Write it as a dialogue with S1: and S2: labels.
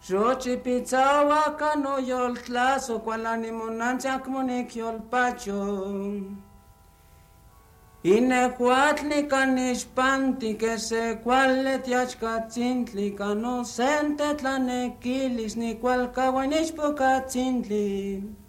S1: Xochi pizzawa cano yol tlazo cual animonancha comunic yol pacho. Inecuatli canishpanti que se cuale tiachcatzintli cano sente tlanequilis ni cual caguanishpo catzintli.